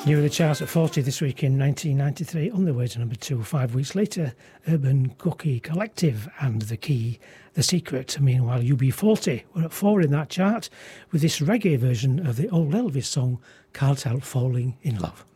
New in the charts at 40 this week in 1993, on their way to number 2 5 weeks later, Urban Cookie Collective and The Key, The Secret. Meanwhile, UB40 were at 4 in that chart with this reggae version of the old Elvis song, Can't Help Falling in Love.